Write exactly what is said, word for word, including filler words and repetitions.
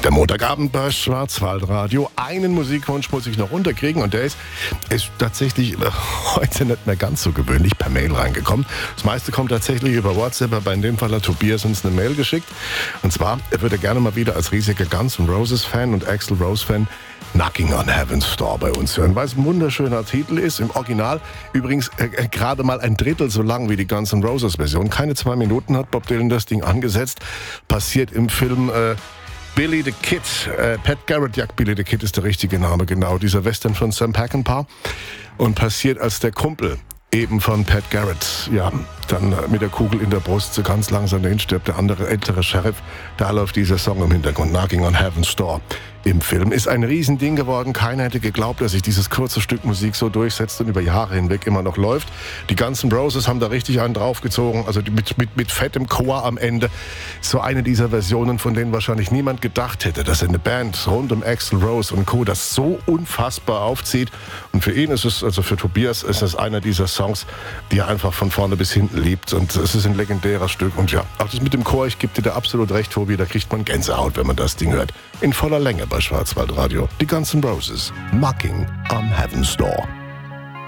Der Montagabend bei Schwarzwaldradio. Einen Musikwunsch muss ich noch unterkriegen und der ist, ist tatsächlich äh, heute nicht mehr ganz so gewöhnlich per Mail reingekommen. Das meiste kommt tatsächlich über WhatsApp, aber in dem Fall hat Tobias uns eine Mail geschickt. Und zwar, er würde gerne mal wieder als riesiger Guns N' Roses Fan und Axl Rose Fan Knocking on Heaven's Door bei uns hören, weil es ein wunderschöner Titel ist. Im Original übrigens äh, äh, gerade mal ein Drittel so lang wie die Guns N' Roses Version. Keine zwei Minuten hat Bob Dylan das Ding angesetzt. Passiert im Film äh, Billy the Kid. Äh, Pat Garrett jagt Billy the Kid ist der richtige Name, genau. Dieser Western von Sam Peckinpah. Und passiert als der Kumpel eben von Pat Garrett, ja, dann mit der Kugel in der Brust so ganz langsam dahin stirbt. Der andere ältere Sheriff, da läuft dieser Song im Hintergrund, Knocking on Heaven's Door. Im Film ist ein Riesending geworden. Keiner hätte geglaubt, dass sich dieses kurze Stück Musik so durchsetzt und über Jahre hinweg immer noch läuft. Die Guns N' Roses haben da richtig einen draufgezogen, also mit, mit, mit fettem Chor am Ende. So eine dieser Versionen, von denen wahrscheinlich niemand gedacht hätte, dass eine Band rund um Axl Rose und Co. das so unfassbar aufzieht. Und für ihn ist es, also für Tobias, ist es einer dieser Songs, die er einfach von vorne bis hinten liebt. Und es ist ein legendäres Stück. Und ja, auch das mit dem Chor, ich gebe dir da absolut recht, Tobi, da kriegt man Gänsehaut, wenn man das Ding hört. In voller Länge bei Schwarzwaldradio. Die Guns N' Roses. Knocking on Heaven's Door.